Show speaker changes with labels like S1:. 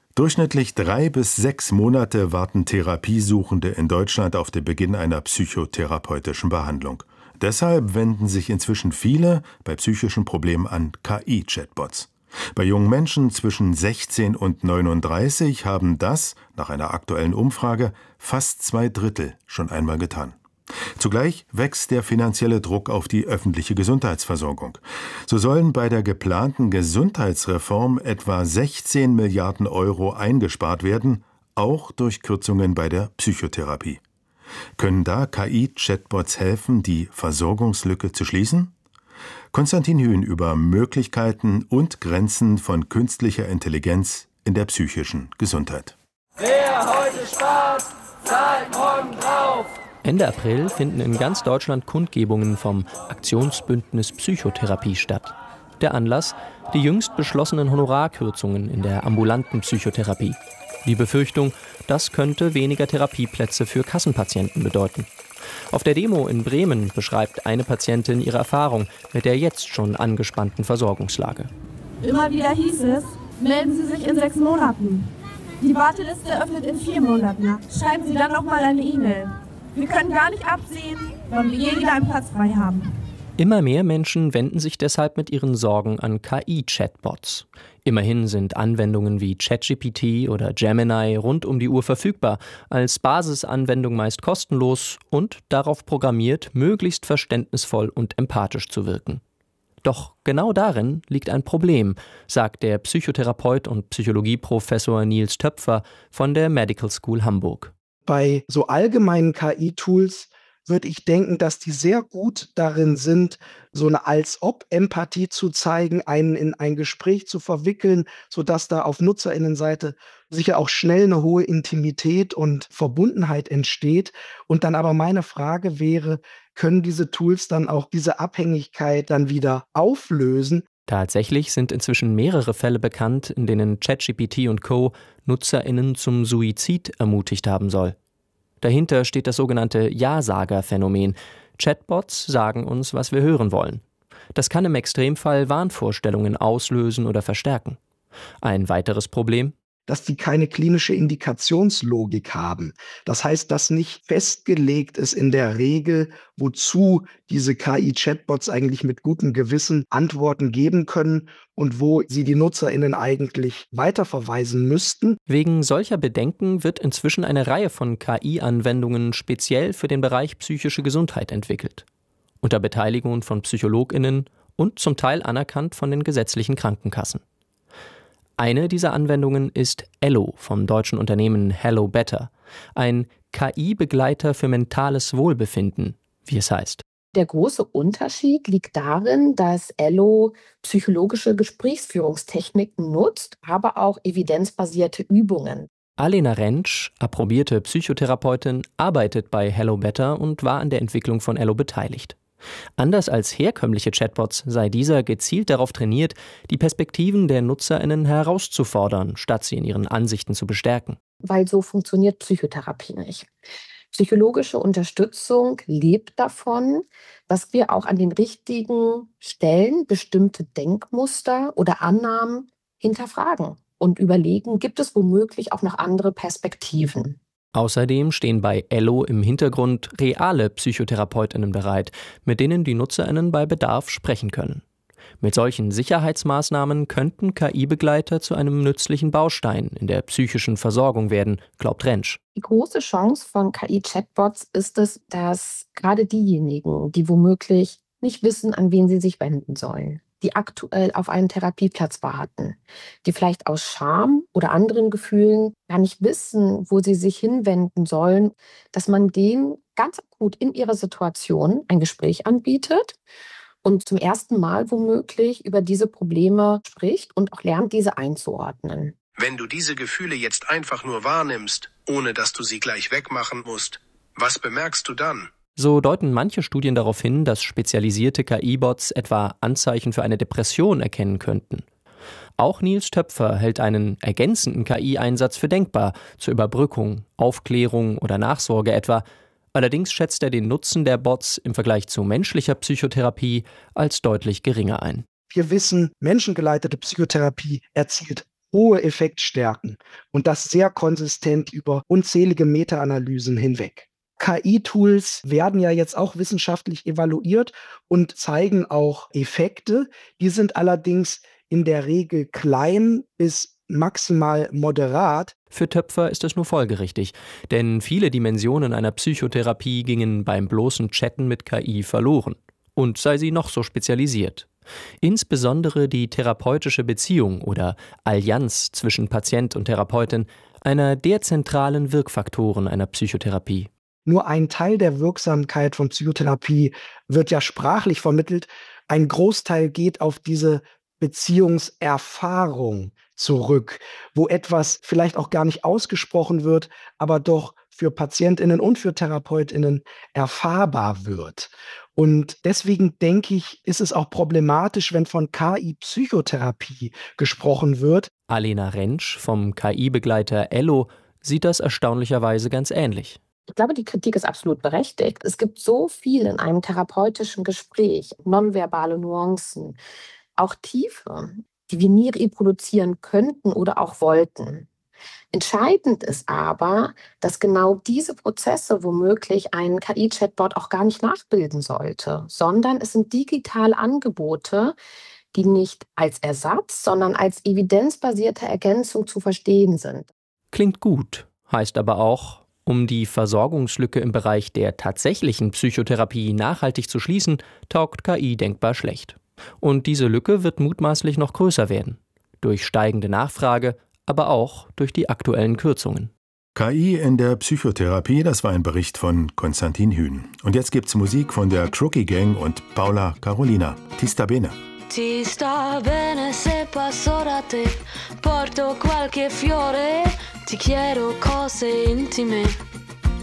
S1: Durchschnittlich 3 bis 6 Monate warten Therapiesuchende in Deutschland auf den Beginn einer psychotherapeutischen Behandlung. Deshalb wenden sich inzwischen viele bei psychischen Problemen an KI-Chatbots. Bei jungen Menschen zwischen 16 und 39 haben das, nach einer aktuellen Umfrage, fast 2/3 schon einmal getan. Zugleich wächst der finanzielle Druck auf die öffentliche Gesundheitsversorgung. So sollen bei der geplanten Gesundheitsreform etwa 16 Milliarden Euro eingespart werden, auch durch Kürzungen bei der Psychotherapie. Können da KI-Chatbots helfen, die Versorgungslücke zu schließen? Konstantin Hühn über Möglichkeiten und Grenzen von künstlicher Intelligenz in der psychischen Gesundheit.
S2: Wer heute spart, zahlt morgen drauf.
S3: Ende April finden in ganz Deutschland Kundgebungen vom Aktionsbündnis Psychotherapie statt. Der Anlass: die jüngst beschlossenen Honorarkürzungen in der ambulanten Psychotherapie. Die Befürchtung, das könnte weniger Therapieplätze für Kassenpatienten bedeuten. Auf der Demo in Bremen beschreibt eine Patientin ihre Erfahrung mit der jetzt schon angespannten Versorgungslage.
S4: Immer wieder hieß es, melden Sie sich in 6 Monaten. Die Warteliste öffnet in 4 Monaten. Schreiben Sie dann noch mal eine E-Mail. Wir können gar nicht absehen, wann wir je wieder einen Platz frei haben.
S3: Immer mehr Menschen wenden sich deshalb mit ihren Sorgen an KI-Chatbots. Immerhin sind Anwendungen wie ChatGPT oder Gemini rund um die Uhr verfügbar, als Basisanwendung meist kostenlos und darauf programmiert, möglichst verständnisvoll und empathisch zu wirken. Doch genau darin liegt ein Problem, sagt der Psychotherapeut und Psychologieprofessor Nils Töpfer von der Medical School Hamburg.
S5: Bei so allgemeinen KI-Tools würde ich denken, dass die sehr gut darin sind, so eine Als-ob-Empathie zu zeigen, einen in ein Gespräch zu verwickeln, sodass da auf NutzerInnenseite sicher auch schnell eine hohe Intimität und Verbundenheit entsteht. Und dann aber meine Frage wäre, können diese Tools dann auch diese Abhängigkeit dann wieder auflösen?
S3: Tatsächlich sind inzwischen mehrere Fälle bekannt, in denen ChatGPT und Co. NutzerInnen zum Suizid ermutigt haben soll. Dahinter steht das sogenannte Ja-Sager-Phänomen. Chatbots sagen uns, was wir hören wollen. Das kann im Extremfall Wahnvorstellungen auslösen oder verstärken. Ein weiteres Problem:
S5: dass die keine klinische Indikationslogik haben. Das heißt, dass nicht festgelegt ist in der Regel, wozu diese KI-Chatbots eigentlich mit gutem Gewissen Antworten geben können und wo sie die NutzerInnen eigentlich weiterverweisen müssten.
S3: Wegen solcher Bedenken wird inzwischen eine Reihe von KI-Anwendungen speziell für den Bereich psychische Gesundheit entwickelt. Unter Beteiligung von PsychologInnen und zum Teil anerkannt von den gesetzlichen Krankenkassen. Eine dieser Anwendungen ist Ello vom deutschen Unternehmen Hello Better, ein KI-Begleiter für mentales Wohlbefinden, wie es heißt.
S6: Der große Unterschied liegt darin, dass Ello psychologische Gesprächsführungstechniken nutzt, aber auch evidenzbasierte Übungen.
S3: Alena Rentsch, approbierte Psychotherapeutin, arbeitet bei Hello Better und war an der Entwicklung von Ello beteiligt. Anders als herkömmliche Chatbots sei dieser gezielt darauf trainiert, die Perspektiven der NutzerInnen herauszufordern, statt sie in ihren Ansichten zu bestärken.
S6: Weil so funktioniert Psychotherapie nicht. Psychologische Unterstützung lebt davon, dass wir auch an den richtigen Stellen bestimmte Denkmuster oder Annahmen hinterfragen und überlegen, gibt es womöglich auch noch andere Perspektiven.
S3: Außerdem stehen bei Ello im Hintergrund reale PsychotherapeutInnen bereit, mit denen die NutzerInnen bei Bedarf sprechen können. Mit solchen Sicherheitsmaßnahmen könnten KI-Begleiter zu einem nützlichen Baustein in der psychischen Versorgung werden, glaubt Rentsch.
S6: Die große Chance von KI-Chatbots ist es, dass gerade diejenigen, die womöglich nicht wissen, an wen sie sich wenden sollen, die aktuell auf einen Therapieplatz warten, die vielleicht aus Scham oder anderen Gefühlen gar nicht wissen, wo sie sich hinwenden sollen, dass man denen ganz akut in ihrer Situation ein Gespräch anbietet und zum ersten Mal womöglich über diese Probleme spricht und auch lernt, diese einzuordnen.
S7: Wenn du diese Gefühle jetzt einfach nur wahrnimmst, ohne dass du sie gleich wegmachen musst, was bemerkst du dann?
S3: So deuten manche Studien darauf hin, dass spezialisierte KI-Bots etwa Anzeichen für eine Depression erkennen könnten. Auch Nils Töpfer hält einen ergänzenden KI-Einsatz für denkbar, zur Überbrückung, Aufklärung oder Nachsorge etwa. Allerdings schätzt er den Nutzen der Bots im Vergleich zu menschlicher Psychotherapie als deutlich geringer ein.
S5: Wir wissen, menschengeleitete Psychotherapie erzielt hohe Effektstärken und das sehr konsistent über unzählige Meta-Analysen hinweg. KI-Tools werden ja jetzt auch wissenschaftlich evaluiert und zeigen auch Effekte. Die sind allerdings in der Regel klein bis maximal moderat.
S3: Für Töpfer ist es nur folgerichtig, denn viele Dimensionen einer Psychotherapie gingen beim bloßen Chatten mit KI verloren. Und sei sie noch so spezialisiert. Insbesondere die therapeutische Beziehung oder Allianz zwischen Patient und Therapeutin, einer der zentralen Wirkfaktoren einer Psychotherapie.
S5: Nur ein Teil der Wirksamkeit von Psychotherapie wird ja sprachlich vermittelt. Ein Großteil geht auf diese Beziehungserfahrung zurück, wo etwas vielleicht auch gar nicht ausgesprochen wird, aber doch für PatientInnen und für TherapeutInnen erfahrbar wird. Und deswegen denke ich, ist es auch problematisch, wenn von KI-Psychotherapie gesprochen wird.
S3: Alena Rentsch vom KI-Begleiter Ello sieht das erstaunlicherweise ganz ähnlich.
S6: Ich glaube, die Kritik ist absolut berechtigt. Es gibt so viel in einem therapeutischen Gespräch, nonverbale Nuancen, auch Tiefe, die wir nie reproduzieren könnten oder auch wollten. Entscheidend ist aber, dass genau diese Prozesse womöglich ein KI-Chatbot auch gar nicht nachbilden sollte, sondern es sind digitale Angebote, die nicht als Ersatz, sondern als evidenzbasierte Ergänzung zu verstehen sind.
S3: Klingt gut, heißt aber auch, um die Versorgungslücke im Bereich der tatsächlichen Psychotherapie nachhaltig zu schließen, taugt KI denkbar schlecht. Und diese Lücke wird mutmaßlich noch größer werden. Durch steigende Nachfrage, aber auch durch die aktuellen Kürzungen.
S1: KI in der Psychotherapie, das war ein Bericht von Konstantin Hühn. Und jetzt gibt's Musik von der Crookie Gang und Paula Carolina. Ti sta bene.
S8: Ti sta bene se passo da te, porto qualche fiore, ti chiedo cose intime.